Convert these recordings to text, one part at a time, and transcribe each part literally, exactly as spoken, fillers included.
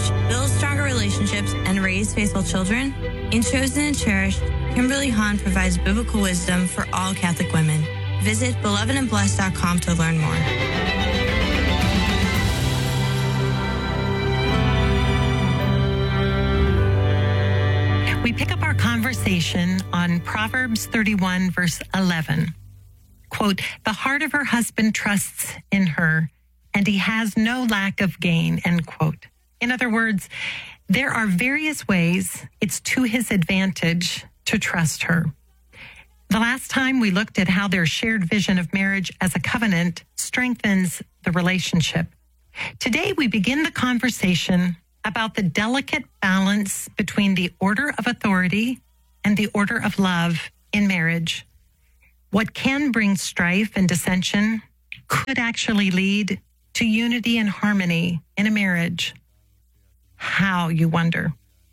marriage, build stronger relationships, and raise faithful children? In Chosen and Cherished, Kimberly Hahn provides biblical wisdom for all Catholic women. Visit beloved and blessed dot com to learn more. We pick up our conversation on Proverbs thirty-one, verse eleven. Quote, "The heart of her husband trusts in her, and he has no lack of gain," end quote. In other words, there are various ways it's to his advantage to trust her. The last time we looked at how their shared vision of marriage as a covenant strengthens the relationship. Today we begin the conversation about the delicate balance between the order of authority and the order of love in marriage. What can bring strife and dissension could actually lead to unity and harmony in a marriage. How, you wonder?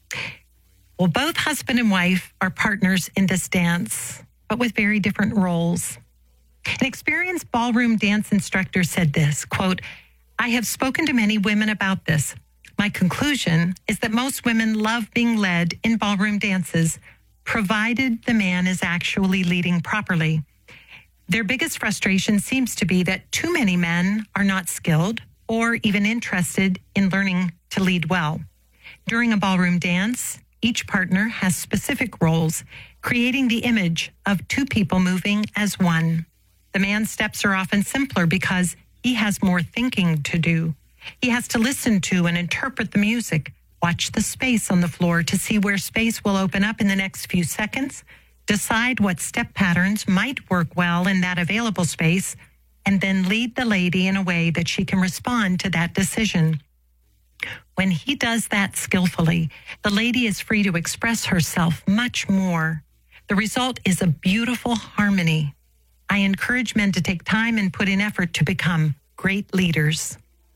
Well, both husband and wife are partners in this dance, but with very different roles. An experienced ballroom dance instructor said this, quote, "I have spoken to many women about this. My conclusion is that most women love being led in ballroom dances, provided the man is actually leading properly. Their biggest frustration seems to be that too many men are not skilled or even interested in learning to lead well. During a ballroom dance, each partner has specific roles, creating the image of two people moving as one. The man's steps are often simpler because he has more thinking to do. He has to listen to and interpret the music, watch the space on the floor to see where space will open up in the next few seconds, decide what step patterns might work well in that available space, and then lead the lady in a way that she can respond to that decision. When he does that skillfully, the lady is free to express herself much more. The result is a beautiful harmony. I encourage men to take time and put in effort to become great leaders."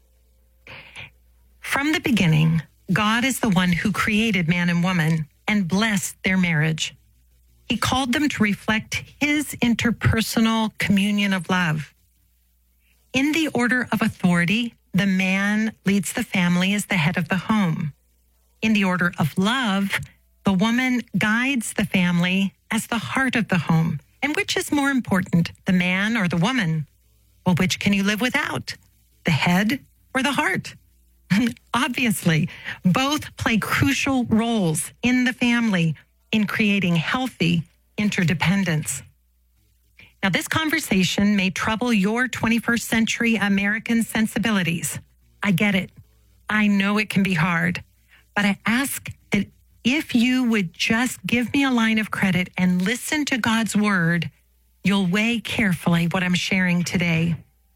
From the beginning, God is the one who created man and woman and blessed their marriage. He called them to reflect his interpersonal communion of love. In the order of authority, the man leads the family as the head of the home. In the order of love, the woman guides the family as the heart of the home. And which is more important, the man or the woman? Well, which can you live without? The head or the heart? Obviously, both play crucial roles in the family in creating healthy interdependence. Now, this conversation may trouble your twenty-first century American sensibilities. I get it. I know it can be hard. But I ask that if you would just give me a line of credit and listen to God's word, you'll weigh carefully what I'm sharing today.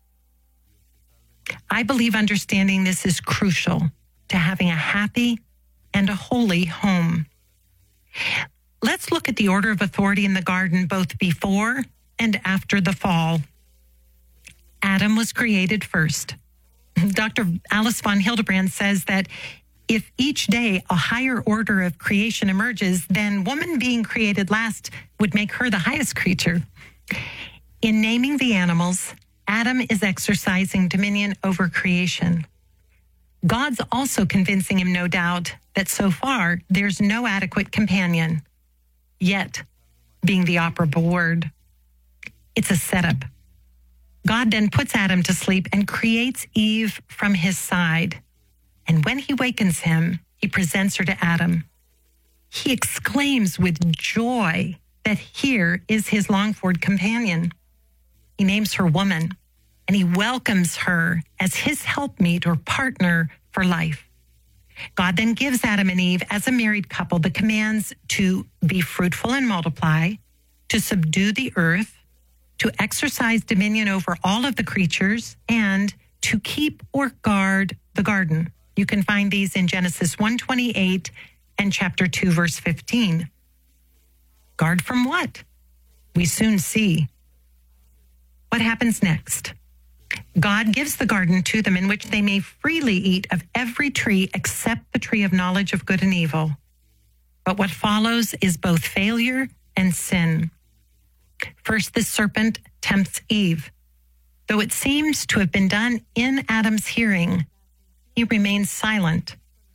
I believe understanding this is crucial to having a happy and a holy home. Let's look at the order of authority in the garden both before and after the fall. Adam was created first. Doctor Alice von Hildebrand says that if each day a higher order of creation emerges, then woman being created last would make her the highest creature. In naming the animals, Adam is exercising dominion over creation. God's also convincing him, no doubt, that so far there's no adequate companion. Yet, being the operable word, it's a setup. God then puts Adam to sleep and creates Eve from his side. And when he wakens him, he presents her to Adam. He exclaims with joy that here is his longed-for companion. He names her woman, and he welcomes her as his helpmeet or partner for life. God then gives Adam and Eve, as a married couple, the commands to be fruitful and multiply, to subdue the earth, to exercise dominion over all of the creatures, and to keep or guard the garden. You can find these in Genesis one twenty-eight and chapter two, verse fifteen. Guard from what? We soon see. What happens next? God gives the garden to them in which they may freely eat of every tree except the tree of knowledge of good and evil. But what follows is both failure and sin. First, the serpent tempts Eve. Though it seems to have been done in Adam's hearing, he remains silent.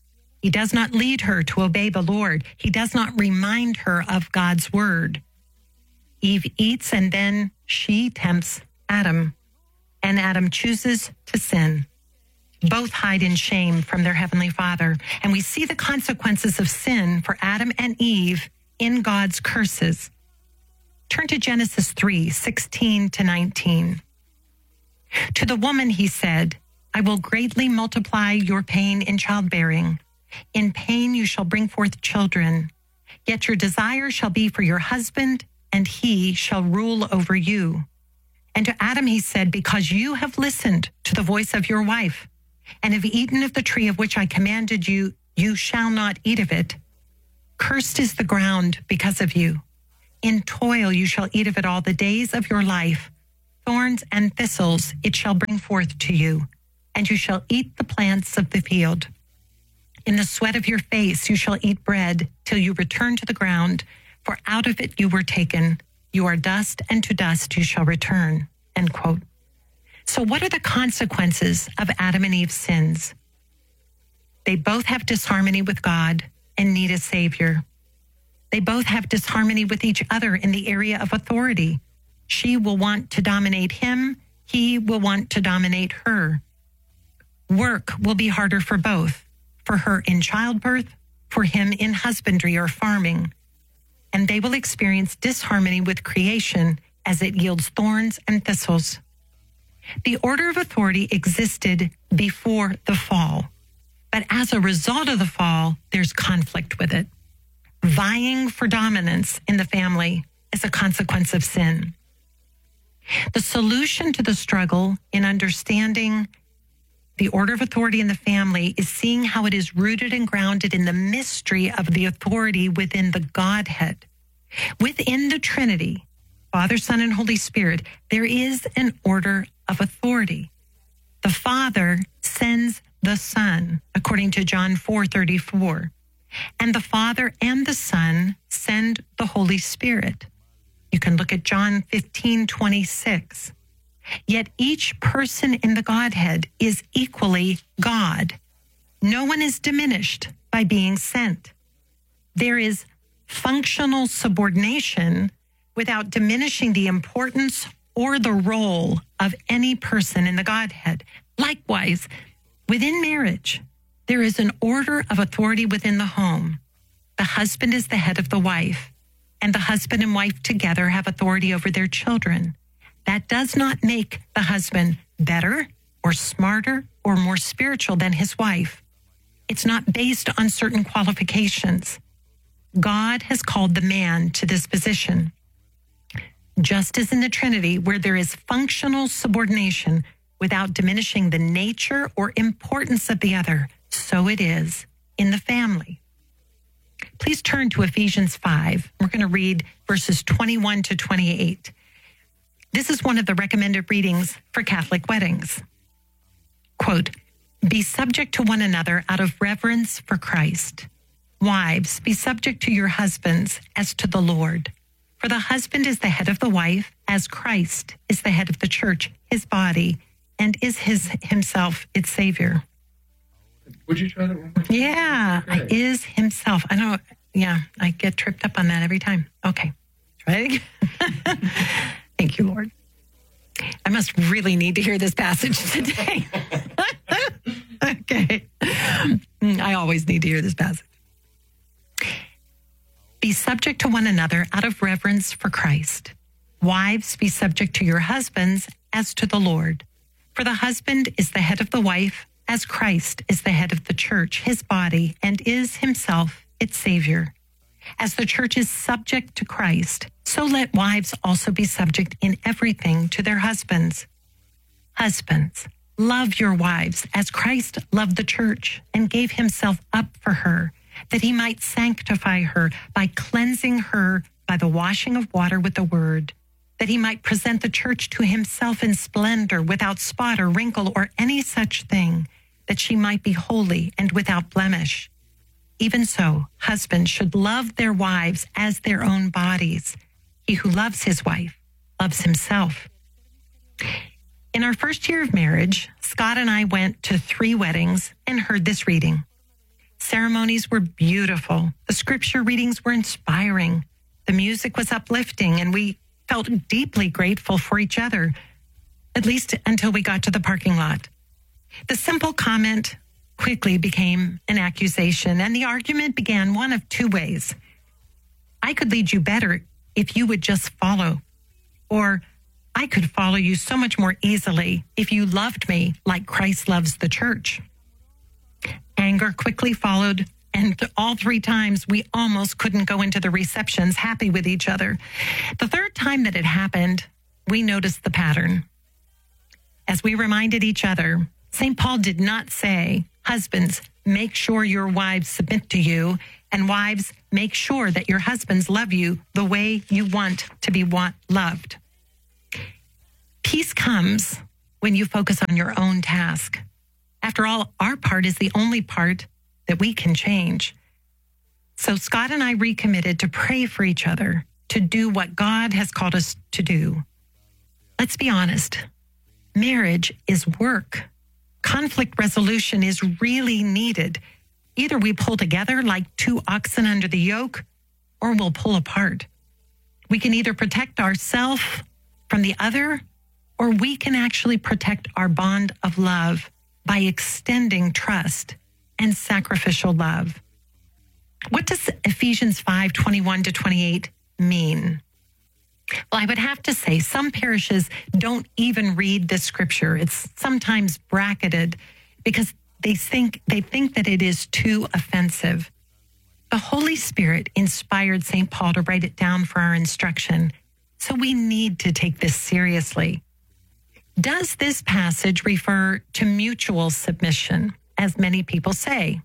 He does not lead her to obey the Lord. He does not remind her of God's word. Eve eats and then she tempts Adam, and Adam chooses to sin. Both hide in shame from their heavenly Father, and we see the consequences of sin for Adam and Eve in God's curses. Turn to Genesis three, sixteen to nineteen. To the woman he said, I will greatly multiply your pain in childbearing. In pain you shall bring forth children. Yet your desire shall be for your husband, and he shall rule over you. And to Adam he said, because you have listened to the voice of your wife, and have eaten of the tree of which I commanded you, you shall not eat of it. Cursed is the ground because of you. In toil you shall eat of it all the days of your life. Thorns and thistles it shall bring forth to you, and you shall eat the plants of the field. In the sweat of your face you shall eat bread till you return to the ground, for out of it you were taken. You are dust, and to dust you shall return. End quote. So what are the consequences of Adam and Eve's sins? They both have disharmony with God and need a Savior. They both have disharmony with each other in the area of authority. She will want to dominate him. He will want to dominate her. Work will be harder for both, for her in childbirth, for him in husbandry or farming. And they will experience disharmony with creation as it yields thorns and thistles. The order of authority existed before the fall, but as a result of the fall, there's conflict with it. Vying for dominance in the family is a consequence of sin. The solution to the struggle in understanding the order of authority in the family is seeing how it is rooted and grounded in the mystery of the authority within the Godhead. Within the Trinity, Father, Son, and Holy Spirit, there is an order of authority. The Father sends the Son, according to John four thirty-four. And the Father and the Son send the Holy Spirit. You can look at John fifteen twenty-six. Yet each person in the Godhead is equally God. No one is diminished by being sent. There is functional subordination without diminishing the importance or the role of any person in the Godhead. Likewise, within marriage, there is an order of authority within the home. The husband is the head of the wife, and the husband and wife together have authority over their children. That does not make the husband better or smarter or more spiritual than his wife. It's not based on certain qualifications. God has called the man to this position. Just as in the Trinity, where there is functional subordination without diminishing the nature or importance of the other, so it is in the family. Please turn to Ephesians five. We're going to read verses twenty-one to twenty-eight. This is one of the recommended readings for Catholic weddings. Quote, be subject to one another out of reverence for Christ. Wives, be subject to your husbands as to the Lord. For the husband is the head of the wife, as Christ is the head of the church, his body, and is his himself its Savior. Would you try that one more time? Yeah, okay. Is himself. I know, yeah, I get tripped up on that every time. Okay, try it again. Thank you, Lord. I must really need to hear this passage today. Okay. I always need to hear this passage. Be subject to one another out of reverence for Christ. Wives, be subject to your husbands as to the Lord. For the husband is the head of the wife, as Christ is the head of the church, his body, and is himself its Savior. As the church is subject to Christ, so let wives also be subject in everything to their husbands. Husbands, love your wives as Christ loved the church and gave himself up for her, that he might sanctify her by cleansing her by the washing of water with the word, that he might present the church to himself in splendor, without spot or wrinkle or any such thing, that she might be holy and without blemish. Even so, husbands should love their wives as their own bodies. He who loves his wife loves himself. In our first year of marriage, Scott and I went to three weddings and heard this reading. ceremonies were beautiful. The scripture readings were inspiring. The music was uplifting, and we felt deeply grateful for each other, at least until we got to the parking lot. The simple comment quickly became an accusation, and the argument began one of two ways. I could lead you better if you would just follow, or I could follow you so much more easily if you loved me like Christ loves the church. Anger quickly followed, and all three times we almost couldn't go into the receptions happy with each other. The third time that it happened, we noticed the pattern. As we reminded each other, Saint Paul did not say, husbands, make sure your wives submit to you, and wives, make sure that your husbands love you the way you want to be want- loved. Peace comes when you focus on your own task. After all, our part is the only part that we can change. So Scott and I recommitted to pray for each other, to do what God has called us to do. Let's be honest. Marriage is work. Conflict resolution is really needed. Either we pull together like two oxen under the yoke, or we'll pull apart. We can either protect ourselves from the other, or we can actually protect our bond of love by extending trust and sacrificial love. What does Ephesians five twenty-one to twenty-eight mean? Well, I would have to say some parishes don't even read this scripture. It's sometimes bracketed because they think they think that it is too offensive. The Holy Spirit inspired Saint Paul to write it down for our instruction, so we need to take this seriously. Does this passage refer to mutual submission, as many people say?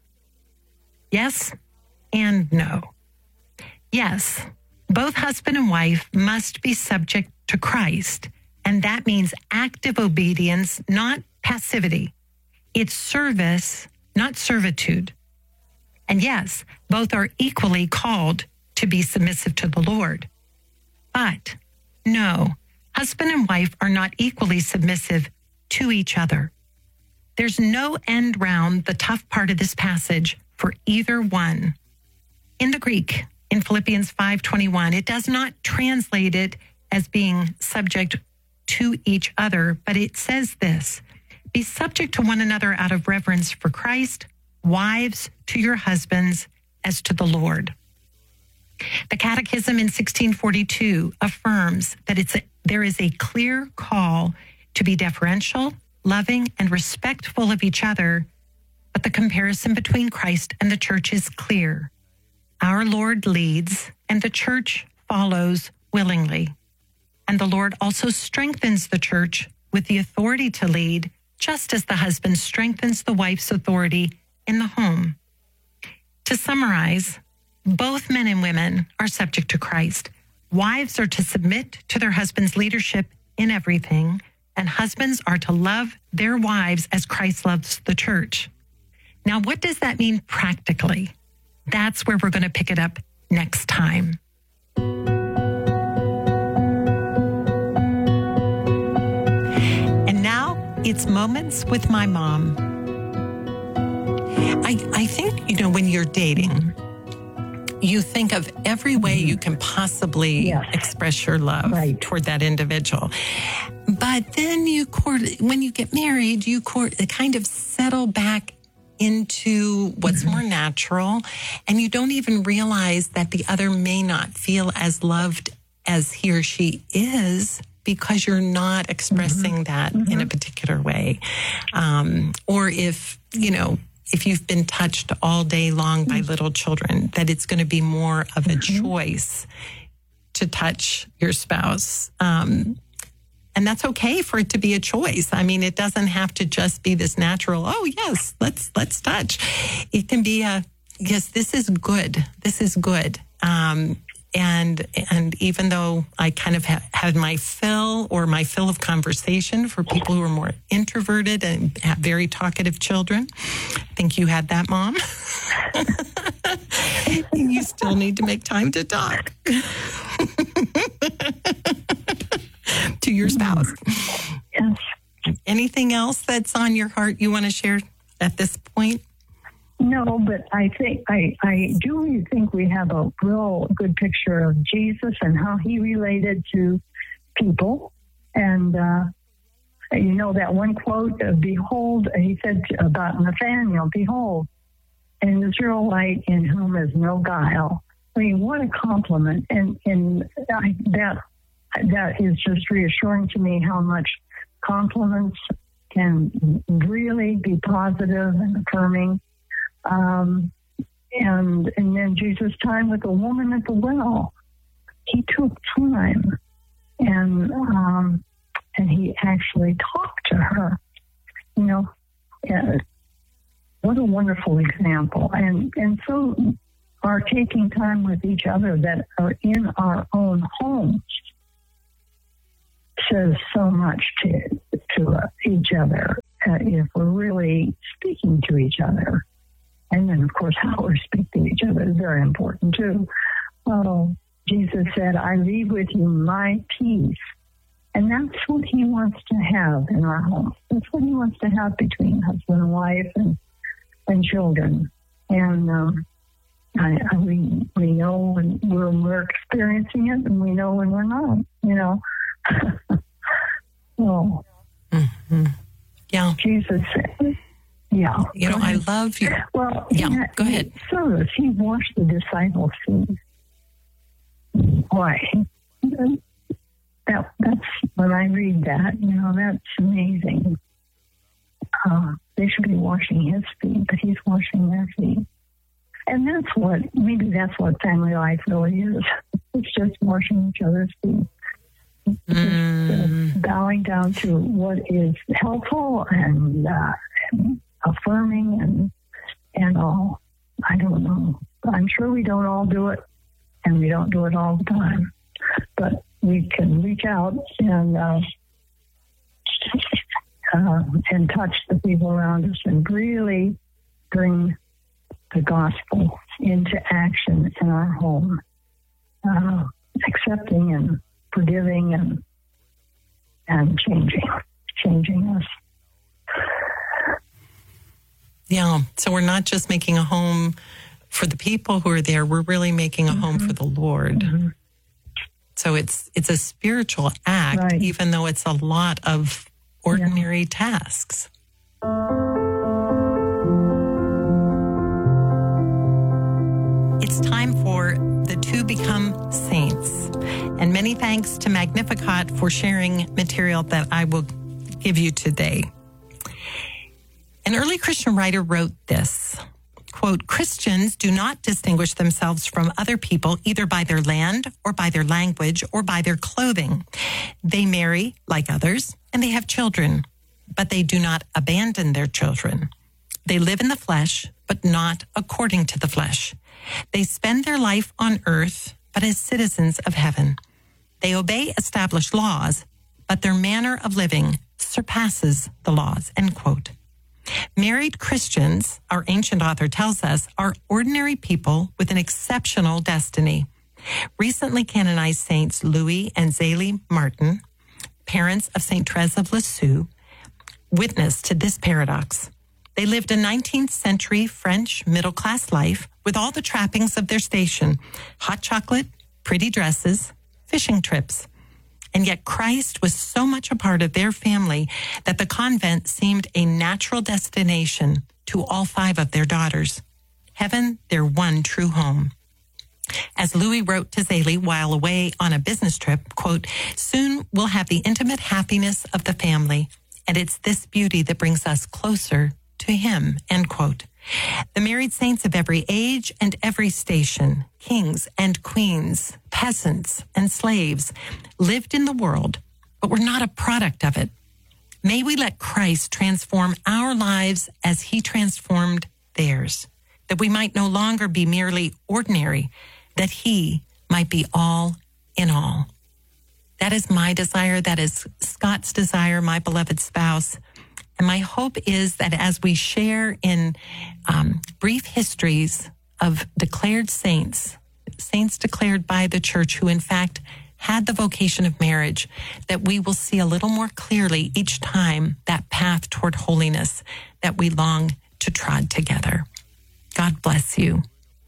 Yes and no. Yes, both husband and wife must be subject to Christ, and that means active obedience, not passivity. It's service, not servitude. And yes, both are equally called to be submissive to the Lord. But no, husband and wife are not equally submissive to each other. There's no end round the tough part of this passage for either one. In the Greek, in Philippians five twenty-one, it does not translate it as being subject to each other, but it says this: be subject to one another out of reverence for Christ, wives to your husbands as to the Lord. The Catechism in sixteen forty-two affirms that it's a, there is a clear call to be deferential, loving, and respectful of each other, but the comparison between Christ and the church is clear. Our Lord leads, and the church follows willingly. And the Lord also strengthens the church with the authority to lead, just as the husband strengthens the wife's authority in the home. To summarize, both men and women are subject to Christ. Wives are to submit to their husband's leadership in everything, and husbands are to love their wives as Christ loves the church. Now, what does that mean practically? That's where we're going to pick it up next time. And now it's Moments with my mom. I, I think, you know, when you're dating, you think of every way you can possibly yes. express your love right. toward that individual. But then you court, when you get married, you court, kind of settle back into what's mm-hmm. more natural, and you don't even realize that the other may not feel as loved as he or she is because you're not expressing mm-hmm. that mm-hmm. in a particular way. Um, or if, you know, if you've been touched all day long by little children, that it's going to be more of a mm-hmm. choice to touch your spouse. Um, and that's okay for it to be a choice. I mean, it doesn't have to just be this natural, oh, yes, let's let's touch. It can be a, yes, this is good. This is good. Um, and and even though I kind of ha- had my fill or my fill of conversation for people who are more introverted and have very talkative children, I think you had that, Mom. You still need to make time to talk to your spouse. Yes. Anything else that's on your heart you want to share at this point? No, but I think I, I do think we have a real good picture of Jesus and how he related to people. And uh, you know that one quote, uh, behold, he said about Nathaniel, behold, an Israelite in whom is no guile. I mean, what a compliment. And, and I, that that is just reassuring to me how much compliments can really be positive and affirming. Um, and and then Jesus' time with the woman at the well, he took time and um, and he actually talked to her. You know, uh, what a wonderful example. And and so our taking time with each other that are in our own homes says so much to to uh, each other uh, if we're really speaking to each other. And then, of course, how we speak to each other is very important, too. Oh, Jesus said, I leave with you my peace. And that's what he wants to have in our home. That's what he wants to have between husband and wife and, and children. And um, I, I, we we know when we're, we're experiencing it, and we know when we're not, you know. Oh. Mm-hmm. Yeah. Jesus said, yeah. You know, I love you. Well, yeah, he, go ahead. So he washed the disciples' feet. Why? That, that's, when I read that, you know, that's amazing. Uh, they should be washing his feet, but he's washing their feet. And that's what, maybe that's what family life really is. It's just washing each other's feet. Mm. Bowing down to what is helpful and, uh, and affirming and and all. I don't know. I'm sure we don't all do it, and we don't do it all the time. But we can reach out and uh, uh, and touch the people around us and really bring the gospel into action in our home, uh, accepting and forgiving and and changing, changing us. Yeah, so we're not just making a home for the people who are there, we're really making a mm-hmm. home for the Lord. Mm-hmm. So it's it's a spiritual act, right. even though it's a lot of ordinary yeah. tasks. It's time for the To Become Saints. And many thanks to Magnificat for sharing material that I will give you today. An early Christian writer wrote this, quote, Christians do not distinguish themselves from other people either by their land or by their language or by their clothing. They marry like others and they have children, but they do not abandon their children. They live in the flesh, but not according to the flesh. They spend their life on earth, but as citizens of heaven. They obey established laws, but their manner of living surpasses the laws, end quote. Married Christians, our ancient author tells us, are ordinary people with an exceptional destiny. Recently canonized Saints Louis and Zélie Martin, parents of Saint Therese of Lisieux, witness to this paradox. They lived a nineteenth century French middle-class life with all the trappings of their station, hot chocolate, pretty dresses, fishing trips. And yet Christ was so much a part of their family that the convent seemed a natural destination to all five of their daughters. Heaven, their one true home. As Louis wrote to Zélie while away on a business trip, quote, soon we'll have the intimate happiness of the family, and it's this beauty that brings us closer to him, end quote. The married saints of every age and every station, kings and queens, peasants and slaves, lived in the world, but were not a product of it. May we let Christ transform our lives as he transformed theirs, that we might no longer be merely ordinary, that he might be all in all. That is my desire. That is Scott's desire, my beloved spouse. And my hope is that as we share in um, brief histories of declared saints, saints declared by the church who in fact had the vocation of marriage, that we will see a little more clearly each time that path toward holiness that we long to trod together. God bless you.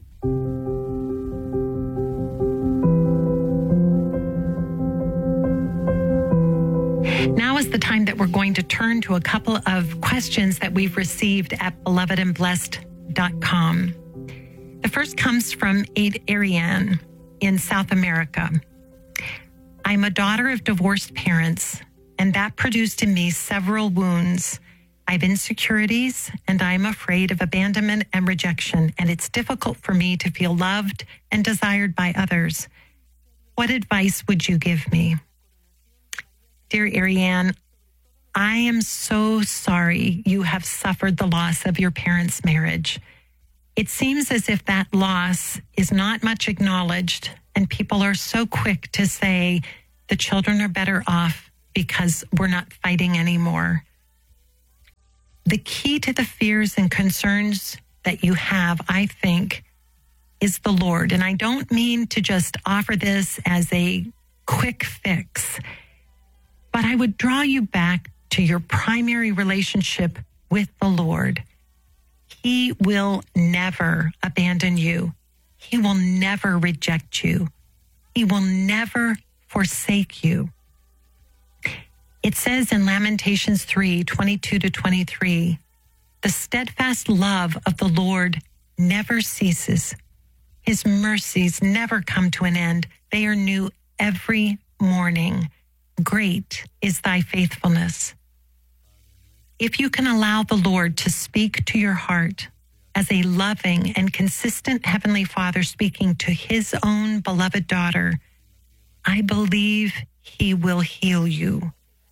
Now is the time that we're going to turn to a couple of questions that we've received at beloved and blessed dot com. The first comes from Ariane in South America. I'm a daughter of divorced parents, and that produced in me several wounds. I have insecurities, and I'm afraid of abandonment and rejection, and it's difficult for me to feel loved and desired by others. What advice would you give me? Dear Ariane, I am so sorry you have suffered the loss of your parents' marriage. It seems as if that loss is not much acknowledged, and people are so quick to say the children are better off because we're not fighting anymore. The key to the fears and concerns that you have, I think, is the Lord. And I don't mean to just offer this as a quick fix, but I would draw you back to your primary relationship with the Lord. He will never abandon you. He will never reject you. He will never forsake you. It says in Lamentations three, twenty-two to twenty-three, the steadfast love of the Lord never ceases. His mercies never come to an end. They are new every morning. Great is thy faithfulness. If you can allow the Lord to speak to your heart as a loving and consistent Heavenly Father speaking to his own beloved daughter, I believe he will heal you.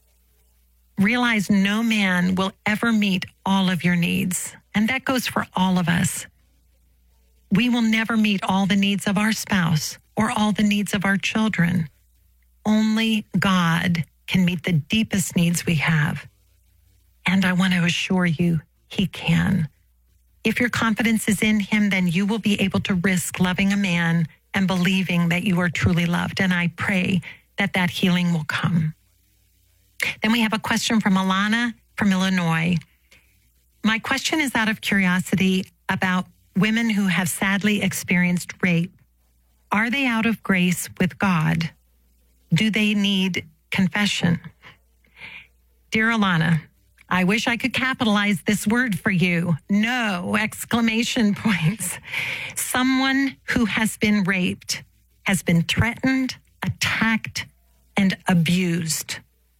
Realize no man will ever meet all of your needs, and that goes for all of us. We will never meet all the needs of our spouse or all the needs of our children. Only God can meet the deepest needs we have. And I want to assure you, he can. If your confidence is in him, then you will be able to risk loving a man and believing that you are truly loved. And I pray that that healing will come. Then we have a question from Alana from Illinois. My question is out of curiosity about women who have sadly experienced rape. Are they out of grace with God? Do they need confession? Dear Alana, I wish I could capitalize this word for you. No, exclamation points. Someone who has been raped has been threatened, attacked, and abused.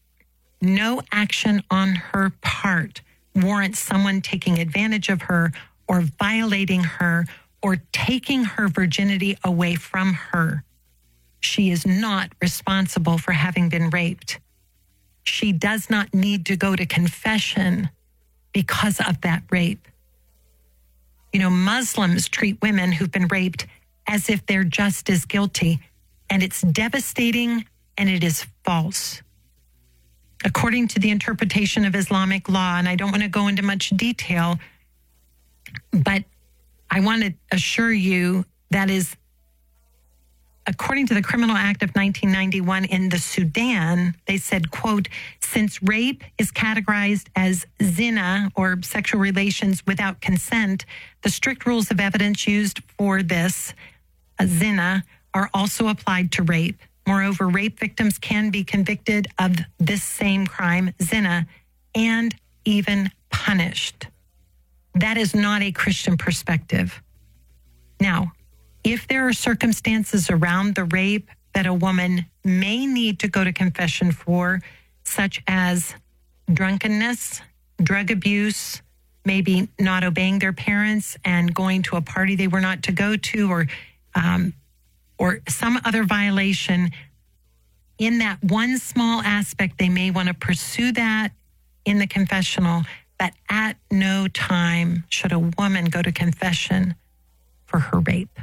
No action on her part warrants someone taking advantage of her or violating her or taking her virginity away from her. She is not responsible for having been raped. She does not need to go to confession because of that rape. You know, Muslims treat women who've been raped as if they're just as guilty, and it's devastating and it is false. According to the interpretation of Islamic law, and I don't want to go into much detail, but I want to assure you that is, according to the Criminal Act of nineteen ninety-one in the Sudan, they said, quote, since rape is categorized as zina or sexual relations without consent, the strict rules of evidence used for this, uh, zina, are also applied to rape. Moreover, rape victims can be convicted of this same crime, zina, and even punished. That is not a Christian perspective. Now, if there are circumstances around the rape that a woman may need to go to confession for, such as drunkenness, drug abuse, maybe not obeying their parents and going to a party they were not to go to, or um, or some other violation, in that one small aspect, they may want to pursue that in the confessional, but at no time should a woman go to confession for her rape.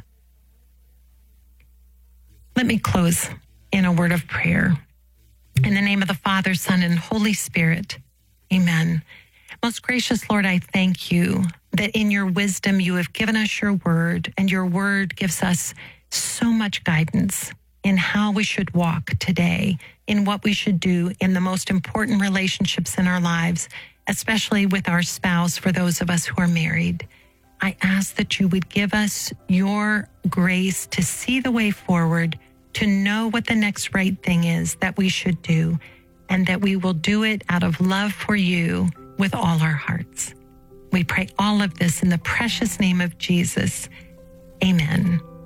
Let me close in a word of prayer. In the name of the Father, Son, and Holy Spirit, amen. Most gracious Lord, I thank you that in your wisdom you have given us your word, and your word gives us so much guidance in how we should walk today, in what we should do in the most important relationships in our lives, especially with our spouse for those of us who are married. I ask that you would give us your grace to see the way forward, to know what the next right thing is that we should do, and that we will do it out of love for you with all our hearts. We pray all of this in the precious name of Jesus. Amen.